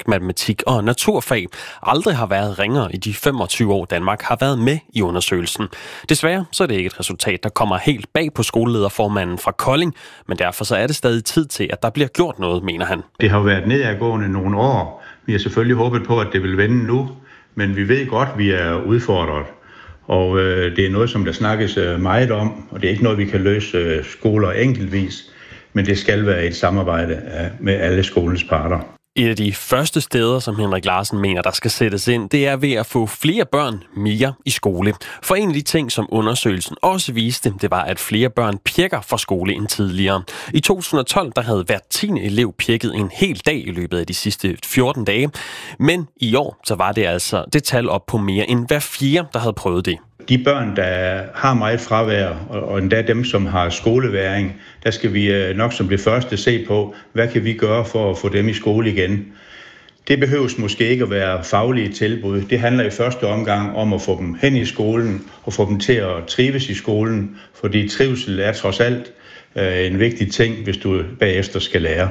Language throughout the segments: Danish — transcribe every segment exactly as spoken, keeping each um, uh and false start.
dansk, matematik og naturfag aldrig har været ringere i de femogtyve år, Danmark har været med i undersøgelsen. Desværre så er det ikke et resultat, der kommer helt bag på skolelederformanden fra Kolding, men derfor så er det stadig tid til, at der bliver gjort noget, mener han. Det har været nedadgående nogle år. Vi har selvfølgelig håbet på, at det vil vende nu, men vi ved godt, at vi er udfordret. Og øh, det er noget, som der snakkes øh, meget om, og det er ikke noget, vi kan løse øh, skoler enkeltvis, men det skal være et samarbejde øh, med alle skolens parter. Et af de første steder, som Henrik Larsen mener, der skal sættes ind, det er ved at få flere børn mere i skole. For en af de ting, som undersøgelsen også viste, det var, at flere børn pjekker fra skole end tidligere. I to tusind og tolv der havde hver tiende elev pjekket en hel dag i løbet af de sidste fjorten dage. Men i år så var det altså det tal op på mere end hver fjerde, der havde prøvet det. De børn, der har meget fravær, og endda dem, som har skoleværing, der skal vi nok som det første se på, hvad kan vi gøre for at få dem i skole igen. Det behøves måske ikke at være faglige tilbud. Det handler i første omgang om at få dem hen i skolen og få dem til at trives i skolen, fordi trivsel er trods alt en vigtig ting, hvis du bagefter skal lære.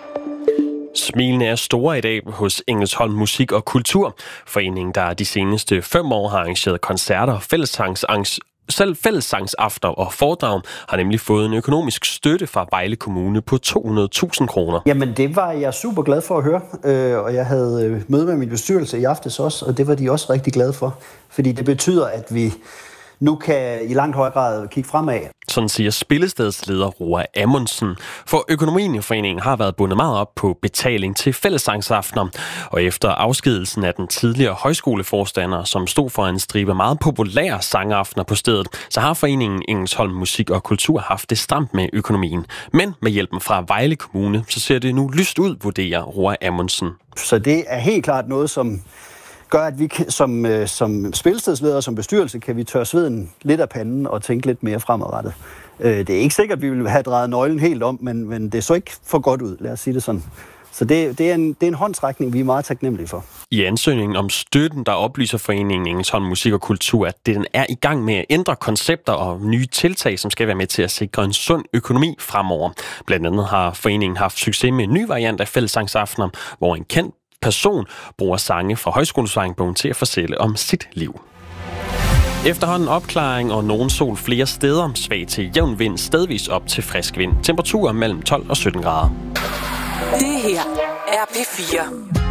Smilene er store i dag hos Engelsholm Musik og Kultur. Foreningen, der de seneste fem år har arrangeret koncerter, fællessangs, selv fællessangsaftener og foredrag, har nemlig fået en økonomisk støtte fra Vejle Kommune på to hundrede tusind kroner. Jamen det var jeg super glad for at høre, og jeg havde møde med min bestyrelse i aftes også, og det var de også rigtig glade for, fordi det betyder, at vi nu kan i langt højere grad kigge fremad. Sådan siger Spillestedsleder Roa Amundsen. For økonomien i foreningen har været bundet meget op på betaling til fællessangsaftener. Og efter afskedelsen af den tidligere højskoleforstander, som stod for en stribe meget populære sangaftener på stedet, så har foreningen Engelsholm Musik og Kultur haft det stramt med økonomien. Men med hjælpen fra Vejle Kommune, så ser det nu lyst ud, vurderer Roa Amundsen. Så det er helt klart noget, som gør, at vi som, øh, som spilstedsleder og som bestyrelse, kan vi tørre sveden lidt af panden og tænke lidt mere fremadrettet. Øh, det er ikke sikkert, at vi vil have drejet nøglen helt om, men, men det så ikke for godt ud, lad os sige det sådan. Så det, det, er en, det er en håndsrækning, vi er meget taknemmelige for. I ansøgningen om støtten, der oplyser foreningen Engelsholm Musik og Kultur, at den er i gang med at ændre koncepter og nye tiltag, som skal være med til at sikre en sund økonomi fremover. Blandt andet har foreningen haft succes med en ny variant af fællessangsaftener, hvor en kendt person bruger sange fra Højskolesangbogen til at fortælle om sit liv. Efterhånden opklaring og nogen sol flere steder, svag til jævn vind, stedvis op til frisk vind. Temperaturer mellem tolv og sytten grader. Det her er P fire.